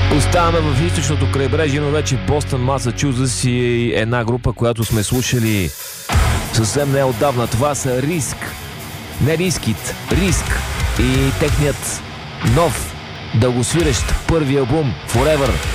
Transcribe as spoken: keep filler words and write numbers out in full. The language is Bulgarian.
Оставаме в източното крайбрежие, но вече Бостън, Масачузетс и една група, която сме слушали съвсем неотдавна. Това са Риск. Не Рискит, Риск. И техният нов, дългосвирещ първи албум Forever.